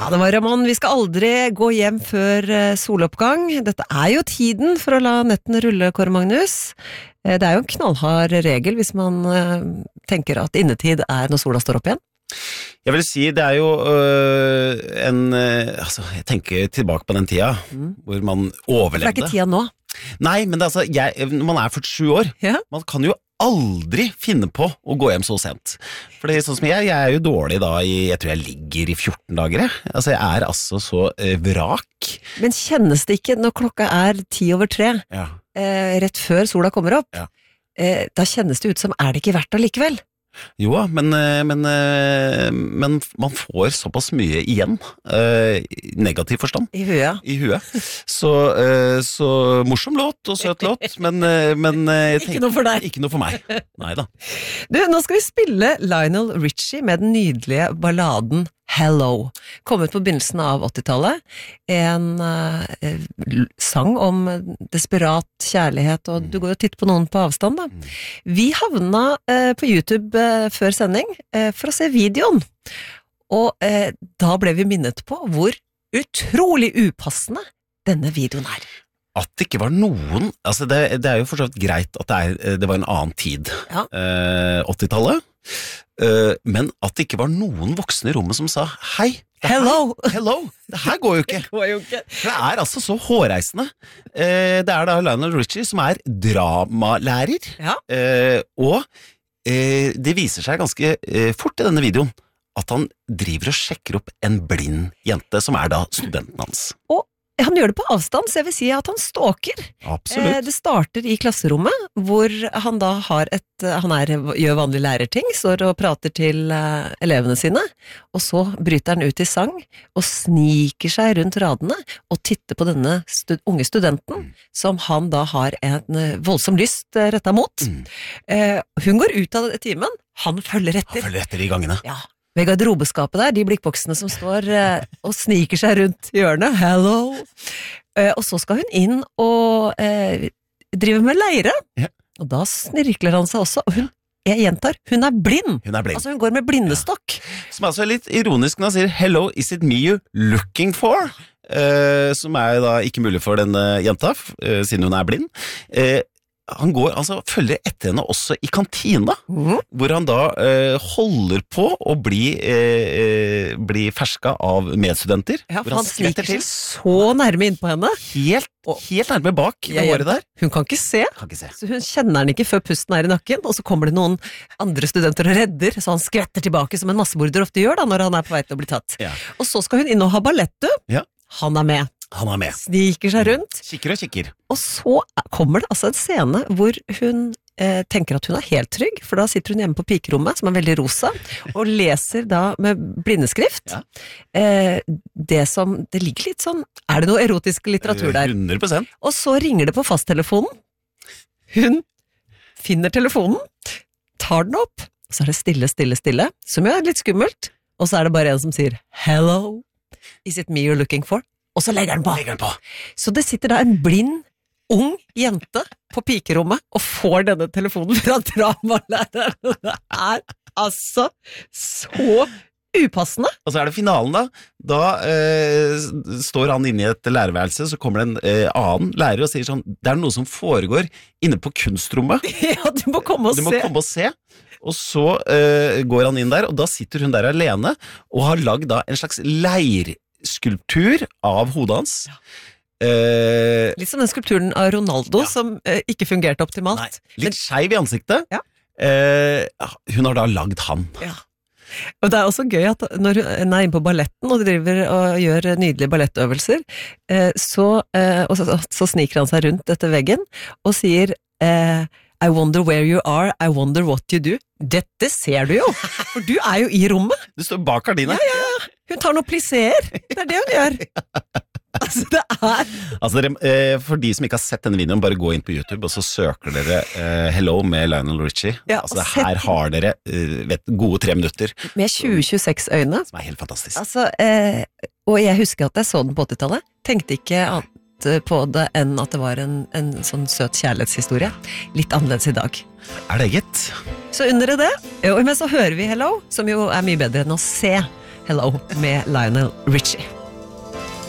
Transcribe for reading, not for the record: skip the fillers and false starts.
det var Ramón. Vi skal aldri gå hjem før soloppgang. Dette jo tiden for å la nettene rulle, Kåre Magnus. Det jo en knallhard regel hvis man tenker at innetid når sola står opp igjen. Jeg vil si, det jo altså, jeg tenker tilbake på den tida hvor man overlevde. Det ikke tida nå. Nei, men det, altså, når man 47 år, man kan jo aldri finne på å gå hjem så sent. Fordi sånn som jeg jo dårlig da jeg tror jeg ligger i 14 dager. Altså, jeg altså så vrak. Men kjennes det ikke når klokka 2:10, rett før sola kommer opp, da kjennes det ut som det ikke verdt det likevel? Jo, men man får såpass mye igjen, negativ forstand. I huet. I huet. Så morsom låt og søt låt, men ikke noe for deg. Ikke noe for meg. Neida. Du, nå skal vi spille Lionel Richie med den nydelige balladen Hello. Kommet på begynnelsen av 80-tallet. En sang om desperat kjærlighet, og du går jo titt på noen på avstand da. Vi havna på YouTube før sending for å se videoen. Og da ble vi minnet på hvor utrolig upassende denne videoen At det ikke var noen, altså det jo for så vidt greit at det var en annen tid, 80-tallet, men at det ikke var noen voksne i rommet som sa hei, hello, det her går jo ikke. For det altså så hårreisende. Det da Lionel Richie som dramalærer, og det viser seg ganske fort i denne videoen at han driver og sjekker opp en blind jente som da studenten hans. Og han gjør det på avstand, så jeg vil si at han stalker. Absolutt. Det starter i klasserommet, hvor han da gjør vanlige lærerting, står og prater til elevene sine, og så bryter han ut i sang, og sniker seg rundt radene, og titter på denne unge studenten, som han da har en voldsom lyst rettet mot. Hun går ut av timen, han følger etter. Han følger etter i gangene. Ja. Ved garderobeskapet de blikkboksene som står og sniker seg rundt hjørnet. Hello! Og så skal hun inn og drive med leire. Og da snirkler han seg også. Og jeg gjentar, hun blind. Altså hun går med blindestokk. Som litt ironisk når han sier hello, is it me you looking for? Som da ikke mulig for denne jenta, siden hun blind. Han går, følger etter henne også i kantina, hvor han da holder på å bli ferska av medstudenter. Ja, for han sniker seg så nærme inn på henne. Helt nærme bak håret der. Hun kan ikke se, så hun kjenner den ikke før pusten i nakken, og så kommer det noen andre studenter og redder, så han skvetter tilbake som en massemorder ofte gjør da, når han på vei til å bli tatt. Og så skal hun inn og ha ballett, han med. Sniker seg rundt. Kikker og kikker. Og så kommer det en scene hvor hun tenker at hun helt trygg, for da sitter hun hjemme på pikerommet, som veldig rosa, og leser da med blindeskrift. Det ligger litt sånn, det noe erotisk litteratur der? 100%. Og så ringer det på fasttelefonen. Hun finner telefonen, tar den opp, så det stille, som jo litt skummelt, og så det bare en som sier, hello, is it me you're looking for? Og så legger den på. Så det sitter da en blind, ung jente på pikerommet og får denne telefonen fra dramalæreren. Det altså så upassende. Og så det finalen da. Da står han inne i et lærerværelse, så kommer det en annen lærer og sier sånn, det noe som foregår inne på kunstrommet. Ja, du må komme og se. Og så går han inn der, og da sitter hun der alene og har lagd da en slags skulptur av hodet hans. Litt som den skulpturen av Ronaldo som ikke fungerte optimalt. Litt skeiv i ansiktet. Hun har da lagd han. Og det også gøy at når hun inne på balletten og driver og gjør nydelige ballettøvelser, så sniker han seg rundt etter veggen og sier I wonder where you are, I wonder what you do. Dette ser du jo, for du jo i rommet. Du står bak gardina. Ja. Hun tar noe plisser. Det det hun gjør. Altså, det for de som ikke har sett denne videoen, bare gå inn på YouTube, og så søker dere Hello med Lionel Richie. Her har dere gode 3 minutter. Med 20-26 øyne. Som helt fantastisk. Og jeg husker at jeg så den på 80-tallet. Tenkte ikke på det enn at det var en sånn søt kjærlighetshistorie. Litt annerledes i dag. Det gitt? Så under det, men så hører vi Hello, som jo er mye bedre enn å se Hello med Lionel Richie.